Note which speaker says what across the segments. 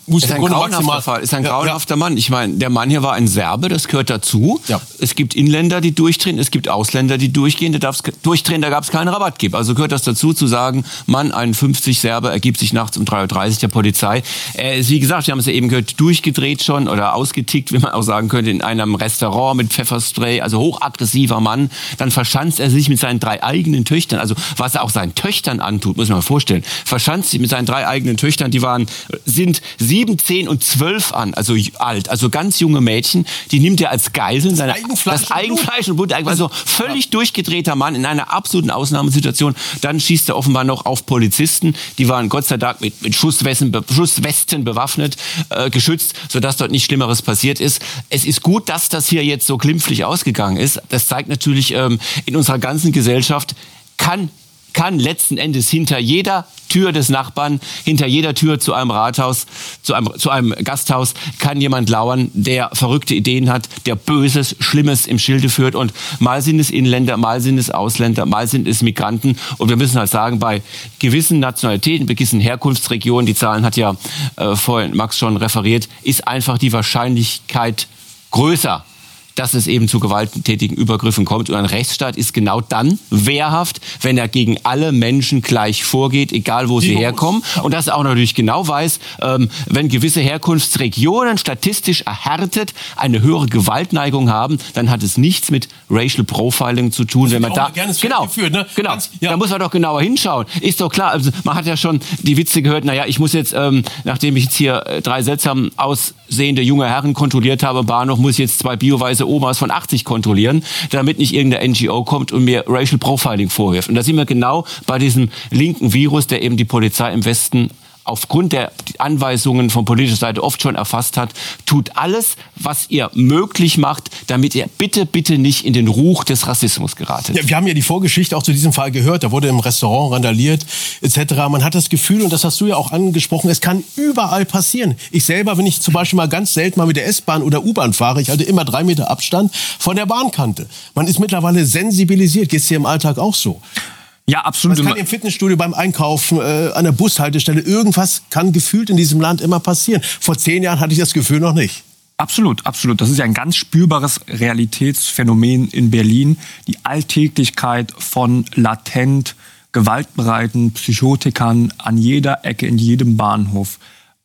Speaker 1: Ist ein grauenhafter Fall, ist ein grauenhafter Mann. Ich meine, der Mann hier war ein Serbe, das gehört dazu. Ja. Es gibt Inländer, die durchdrehen, es gibt Ausländer, die durchgehen. Da gab es keinen Rabattgeber. Also gehört das dazu, zu sagen, Mann, 51 Serbe, ergibt sich nachts um 3:30 Uhr der Polizei. Er ist, wie gesagt, wir haben es ja eben gehört, durchgedreht schon oder ausgetickt, wie man auch sagen könnte, in einem Restaurant mit Pfefferspray, also hochaggressiver Mann. Dann verschanzt er sich mit seinen 3 eigenen Töchtern, also was er auch seinen Töchtern antut, muss man mal vorstellen. Verschanzt sich mit seinen 3 eigenen Töchtern, sind 7, 10 und 12 an, also alt, also ganz junge Mädchen, die nimmt er als Geiseln, das Eigenfleisch und Blut, also völlig durchgedrehter Mann in einer absoluten Ausnahmesituation. Dann schießt er offenbar noch auf Polizisten, die waren Gott sei Dank mit Schusswesten bewaffnet, geschützt, sodass dort nichts Schlimmeres passiert ist. Es ist gut, dass das hier jetzt so glimpflich ausgegangen ist. Das zeigt natürlich, in unserer ganzen Gesellschaft kann letzten Endes hinter jeder Tür des Nachbarn, hinter jeder Tür zu einem Rathaus, zu einem Gasthaus, kann jemand lauern, der verrückte Ideen hat, der Böses, Schlimmes im Schilde führt. Und mal sind es Inländer, mal sind es Ausländer, mal sind es Migranten. Und wir müssen halt sagen, bei gewissen Nationalitäten, bei gewissen Herkunftsregionen, die Zahlen hat ja vorhin Max schon referiert, ist einfach die Wahrscheinlichkeit größer, dass es eben zu gewalttätigen Übergriffen kommt. Und ein Rechtsstaat ist genau dann wehrhaft, wenn er gegen alle Menschen gleich vorgeht, egal wo sie herkommen. Und dass er auch natürlich genau weiß, wenn gewisse Herkunftsregionen statistisch erhärtet eine höhere Gewaltneigung haben, dann hat es nichts mit Racial Profiling zu tun. Wenn man da da muss man doch genauer hinschauen. Ist doch klar, also man hat ja schon die Witze gehört, naja, ich muss jetzt, nachdem ich jetzt hier 3 seltsam aussehende junge Herren kontrolliert habe im Bahnhof, muss ich jetzt 2 bioweise Omas von 80 kontrollieren, damit nicht irgendeine NGO kommt und mir Racial Profiling vorwirft. Und da sind wir genau bei diesem linken Virus, der eben die Polizei im Westen aufgrund der Anweisungen von politischer Seite oft schon erfasst hat, tut alles, was ihr möglich macht, damit ihr bitte nicht in den Ruch des Rassismus geratet.
Speaker 2: Ja, wir haben ja die Vorgeschichte auch zu diesem Fall gehört. Da wurde im Restaurant randaliert etc. Man hat das Gefühl, und das hast du ja auch angesprochen, es kann überall passieren. Ich selber, wenn ich zum Beispiel mal ganz selten mal mit der S-Bahn oder U-Bahn fahre, ich halte immer 3 Meter Abstand von der Bahnkante. Man ist mittlerweile sensibilisiert. Geht es dir im Alltag auch so?
Speaker 3: Ja, absolut.
Speaker 2: Was kann im Fitnessstudio, beim Einkaufen, an der Bushaltestelle, irgendwas kann gefühlt in diesem Land immer passieren. Vor 10 Jahren hatte ich das Gefühl noch nicht.
Speaker 3: Absolut, absolut. Das ist ja ein ganz spürbares Realitätsphänomen in Berlin. Die Alltäglichkeit von latent gewaltbereiten Psychotikern an jeder Ecke, in jedem Bahnhof,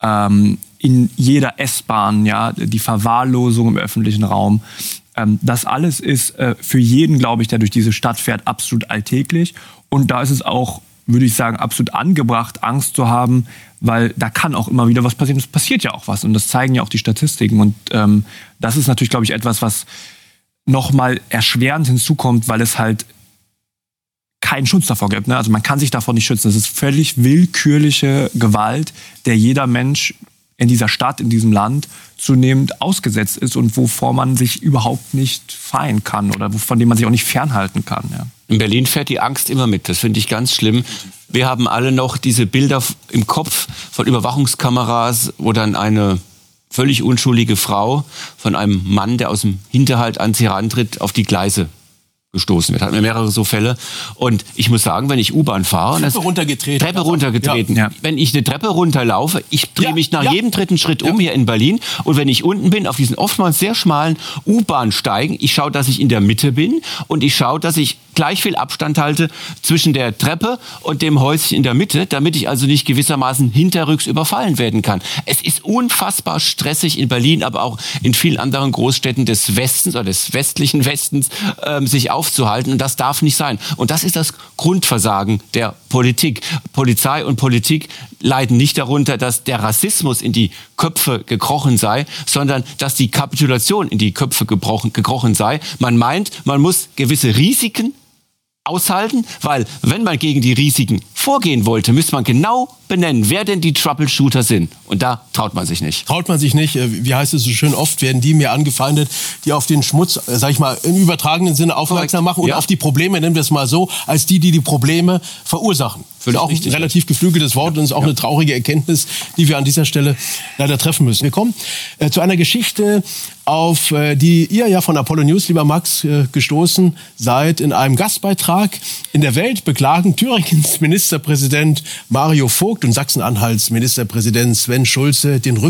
Speaker 3: in jeder S-Bahn, ja, die Verwahrlosung im öffentlichen Raum. Das alles ist für jeden, glaube ich, der durch diese Stadt fährt, absolut alltäglich. Und da ist es auch, würde ich sagen, absolut angebracht, Angst zu haben, weil da kann auch immer wieder was passieren. Es passiert ja auch was und das zeigen ja auch die Statistiken. Und das ist natürlich, glaube ich, etwas, was nochmal erschwerend hinzukommt, weil es halt keinen Schutz davor gibt. Ne? Also man kann sich davor nicht schützen. Das ist völlig willkürliche Gewalt, der jeder Mensch in dieser Stadt, in diesem Land zunehmend ausgesetzt ist und wovor man sich überhaupt nicht freien kann oder von dem man sich auch nicht fernhalten kann. Ja.
Speaker 1: In Berlin fährt die Angst immer mit. Das finde ich ganz schlimm. Wir haben alle noch diese Bilder im Kopf von Überwachungskameras, wo dann eine völlig unschuldige Frau von einem Mann, der aus dem Hinterhalt an sie herantritt, auf die Gleise gestoßen wird. Hatten wir mehrere so Fälle. Und ich muss sagen, wenn ich U-Bahn fahre...
Speaker 2: Treppe runtergetreten.
Speaker 1: Ja. Wenn ich eine Treppe runterlaufe, ich drehe mich nach jedem dritten Schritt um hier in Berlin. Und wenn ich unten bin, auf diesen oftmals sehr schmalen U-Bahn-Steigen, ich schaue, dass ich in der Mitte bin und ich schaue, dass ich gleich viel Abstand halte zwischen der Treppe und dem Häuschen in der Mitte, damit ich also nicht gewissermaßen hinterrücks überfallen werden kann. Es ist unfassbar stressig in Berlin, aber auch in vielen anderen Großstädten des Westens oder des westlichen Westens, sich aufzuhalten. Und das darf nicht sein. Und das ist das Grundversagen der Politik. Polizei und Politik leiden nicht darunter, dass der Rassismus in die Köpfe gekrochen sei, sondern dass die Kapitulation in die Köpfe gekrochen sei. Man meint, man muss gewisse Risiken aushalten, weil wenn man gegen die Risiken vorgehen wollte, müsste man genau benennen, wer denn die Troubleshooter sind. Und da traut man sich nicht.
Speaker 2: Traut man sich nicht. Wie heißt es so schön, oft werden die mehr angefeindet, die auf den Schmutz, sag ich mal, im übertragenen Sinne aufmerksam machen und auf die Probleme, nennen wir es mal so, als die Probleme verursachen. Das ist auch ein relativ geflügeltes Wort und ist auch eine traurige Erkenntnis, die wir an dieser Stelle leider treffen müssen. Wir kommen zu einer Geschichte, auf die ihr ja von Apollo News, lieber Max, gestoßen seid. In einem Gastbeitrag in der Welt beklagen Thüringens Ministerpräsident Mario Vogt und Sachsen-Anhalts Ministerpräsident Sven Schulze den